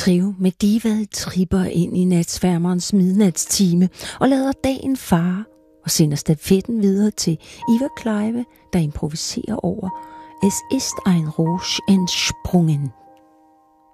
Trio med Divad tripper ind i natsværmerens midnatstime og lader dagen fare og sender stafetten videre til Ivar Kleive, der improviserer over Es ist ein Rausch entsprungen.